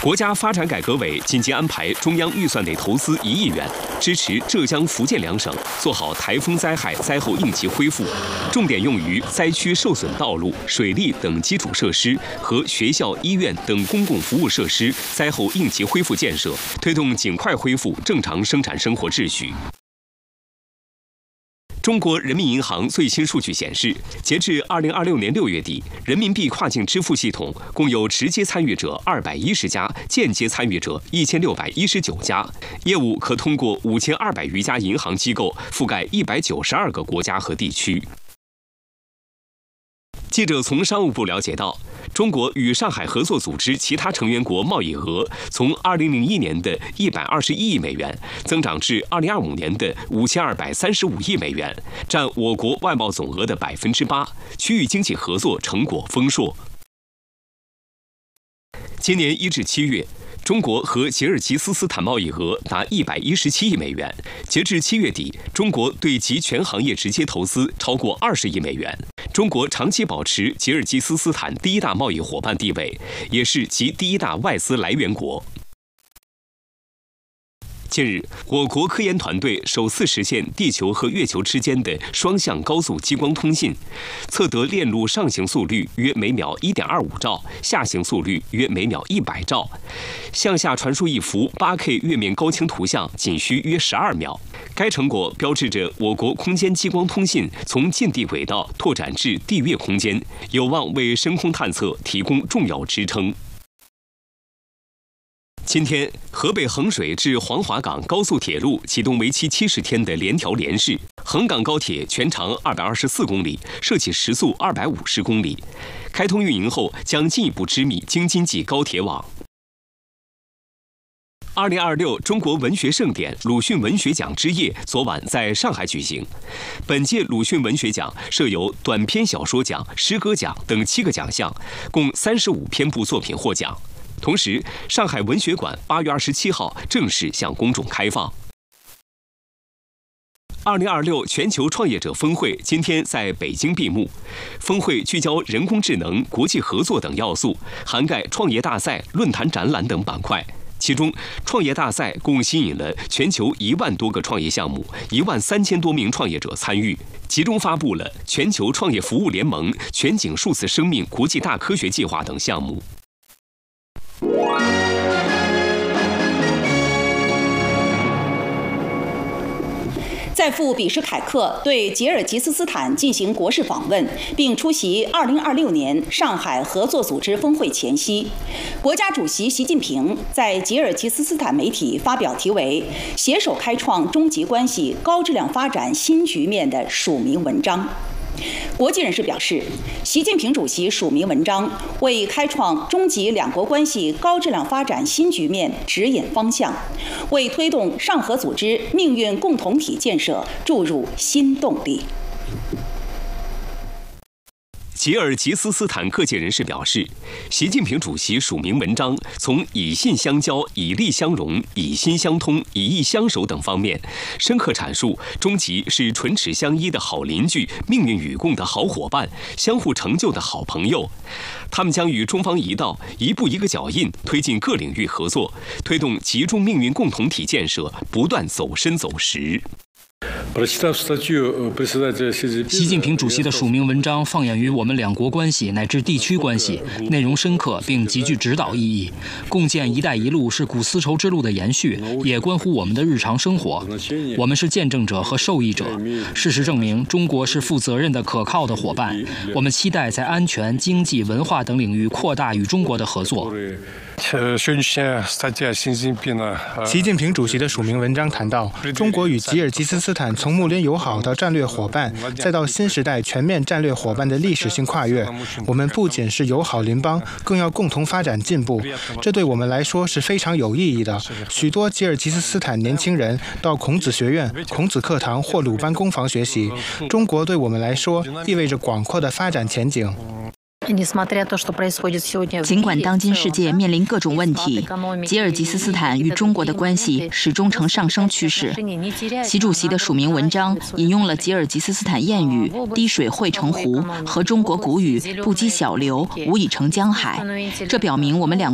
国家发展改革委紧急安排中央预算内投资1亿元，支持浙江、福建2省做好台风灾害灾后应急恢复，重点用于灾区受损道路、水利等基础设施和学校、医院等公共服务设施灾后应急恢复建设，推动尽快恢复正常生产生活秩序。中国人民银行最新数据显示，截至2026年6月底，人民币跨境支付系统共有直接参与者210家，间接参与者1619家，业务可通过5200余家银行机构，覆盖192个国家和地区。记者从商务部了解到，中国与上海合作组织其他成员国贸易额从2001年的121亿美元增长至2025年的5235亿美元，占我国外贸总额的8%，区域经济合作成果丰硕。今年1至7月，中国和吉尔吉斯斯坦贸易额达117亿美元，截至7月底，中国对其全行业直接投资超过20亿美元。中国长期保持吉尔吉斯斯坦第1大贸易伙伴地位，也是其第1大外资来源国。近日，我国科研团队首次实现地球和月球之间的双向高速激光通信，测得链路上行速率约每秒1.25兆，下行速率约每秒100兆。向下传输一幅8K 月面高清图像仅需约12秒。该成果标志着我国空间激光通信从近地轨道拓展至地月空间，有望为深空探测提供重要支撑。今天，河北衡水至黄骅港高速铁路启动为期70天的联调联试，衡港高铁全长224公里，设计时速250公里。开通运营后，将进一步织密京津冀高铁网。2026中国文学盛典鲁迅文学奖之夜昨晚在上海举行。本届鲁迅文学奖设有短篇小说奖、诗歌奖等7个奖项，共35篇部作品获奖。同时，上海文学馆8月27号正式向公众开放。2026全球创业者峰会今天在北京闭幕。峰会聚焦人工智能、国际合作等要素，涵盖创业大赛、论坛展览等板块。其中，创业大赛共吸引了全球1万多个创业项目，13000多名创业者参与，集中发布了全球创业服务联盟、全景数字生命国际大科学计划等项目。 在赴比什凯克对吉尔吉斯斯坦进行国事访问，并出席2026年上海合作组织峰会前夕，国家主席习近平在吉尔吉斯斯坦媒体发表题为“携手开创中吉关系高质量发展新局面”的署名文章。国际人士表示，习近平主席署名文章为开创中吉两国关系高质量发展新局面指引方向，为推动上合组织命运共同体建设注入新动力。 吉尔吉斯斯坦各界人士表示，习近平主席署名文章从以信相交、以利相融、以心相通、以义相守等方面，深刻阐述中吉是唇齿相依的好邻居、命运与共的好伙伴、相互成就的好朋友。他们将与中方一道，一步一个脚印，推进各领域合作，推动吉中命运共同体建设不断走深走实。 习近平主席的署名文章放眼于我们两国关系乃至地区关系，内容深刻并极具指导意义。共建“一带一路”是古丝绸之路的延续，也关乎我们的日常生活。我们是见证者和受益者。事实证明，中国是负责任的、可靠的伙伴。我们期待在安全、经济、文化等领域扩大与中国的合作。 习近平主席的署名文章谈到，中国与吉尔吉斯斯坦从睦邻友好到战略伙伴，再到新时代全面战略伙伴的历史性跨越。我们不仅是友好邻邦，更要共同发展进步。这对我们来说是非常有意义的。许多吉尔吉斯斯坦年轻人到孔子学院、孔子课堂或鲁班工坊学习。中国对我们来说意味着广阔的发展前景。 尽管当今世界面临各种问题，吉尔吉斯斯坦与中国的关系始终呈上升趋势。习主席的署名文章引用了吉尔吉斯斯坦谚语“滴水汇成湖”和中国古语“不积小流，无以成江海”，这表明我们两